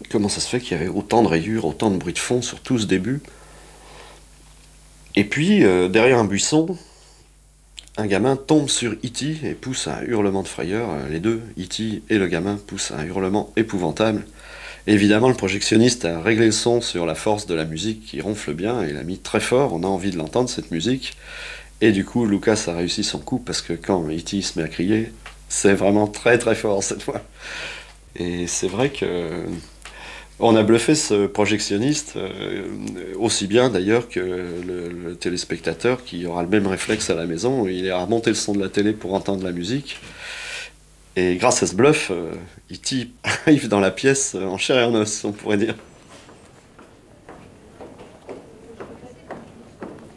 Comment ça se fait qu'il y avait autant de rayures, autant de bruit de fond sur tout ce début? Et puis, derrière un buisson, un gamin tombe sur E.T. et pousse un hurlement de frayeur. Les deux, E.T. et le gamin, poussent un hurlement épouvantable. Et évidemment, le projectionniste a réglé le son sur la force de la musique qui ronfle bien, et il a mis très fort, on a envie de l'entendre cette musique. Et du coup, Lucas a réussi son coup parce que quand E.T. se met à crier, c'est vraiment très très fort cette fois. Et c'est vrai que on a bluffé ce projectionniste, aussi bien d'ailleurs que le téléspectateur qui aura le même réflexe à la maison. Il ira monter le son de la télé pour entendre la musique. Et grâce à ce bluff, E.T. arrive dans la pièce en chair et en os, on pourrait dire.